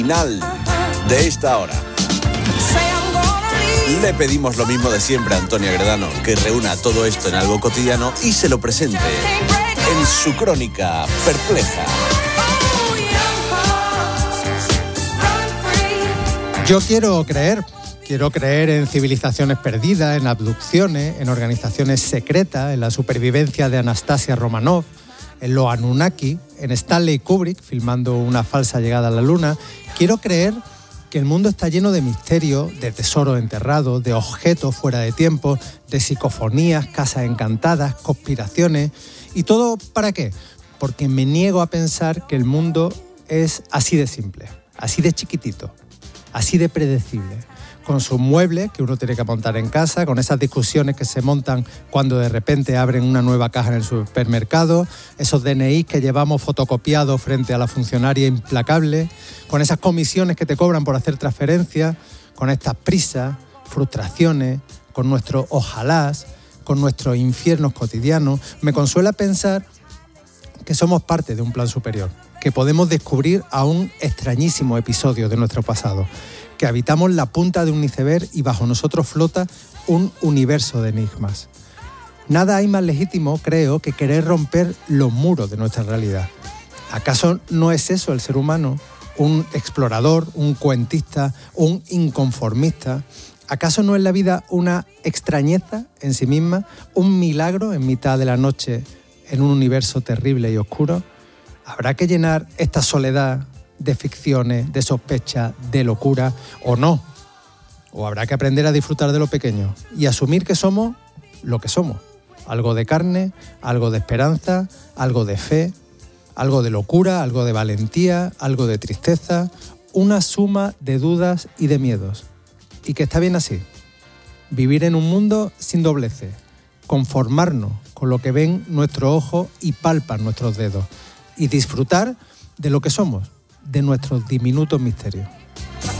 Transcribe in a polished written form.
Final de esta hora. Le pedimos lo mismo de siempre a Antonio Agredano, que reúna todo esto en algo cotidiano y se lo presente en su crónica perpleja. Yo quiero creer en civilizaciones perdidas, en abducciones, en organizaciones secretas, en la supervivencia de Anastasia Romanov, en los Anunnaki, en Stanley Kubrick filmando una falsa llegada a la Luna. Quiero creer que el mundo está lleno de misterios, de tesoros enterrados, de objetos fuera de tiempo, de psicofonías, casas encantadas, conspiraciones. ¿Y todo para qué? Porque me niego a pensar que el mundo es así de simple, así de chiquitito, así de predecible, con sus muebles que uno tiene que montar en casa, con esas discusiones que se montan cuando de repente abren una nueva caja en el supermercado, esos DNI que llevamos fotocopiados frente a la funcionaria implacable, con esas comisiones que te cobran por hacer transferencias, con estas prisas, frustraciones, con nuestros ojalás, con nuestros infiernos cotidianos. Me consuela pensar que somos parte de un plan superior, que podemos descubrir a un extrañísimo episodio de nuestro pasado, que habitamos la punta de un iceberg y bajo nosotros flota un universo de enigmas. Nada hay más legítimo, creo, que querer romper los muros de nuestra realidad. ¿Acaso no es eso el ser humano? ¿Un explorador, un cuentista, un inconformista? ¿Acaso no es la vida una extrañeza en sí misma, un milagro en mitad de la noche en un universo terrible y oscuro? ¿Habrá que llenar esta soledad de ficciones, de sospechas, de locura, o no? ¿O habrá que aprender a disfrutar de lo pequeño y asumir que somos lo que somos? Algo de carne, algo de esperanza, algo de fe, algo de locura, algo de valentía, algo de tristeza, una suma de dudas y de miedos. Y que está bien así. Vivir en un mundo sin dobleces, conformarnos con lo que ven nuestros ojos y palpan nuestros dedos, y disfrutar de lo que somos, de nuestros diminutos misterios.